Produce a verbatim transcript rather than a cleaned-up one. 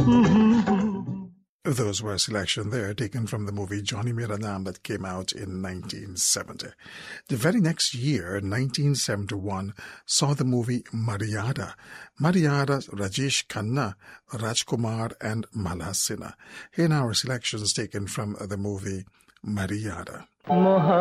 Those were a selection there taken from the movie Johnny Mera Naam that came out in nineteen seventy. The very next year, nineteen seventy-one, saw the movie Maryada. Maryada, Rajesh Khanna, Rajkumar and Mala Sinha. Here now are selections taken from the movie Maryada.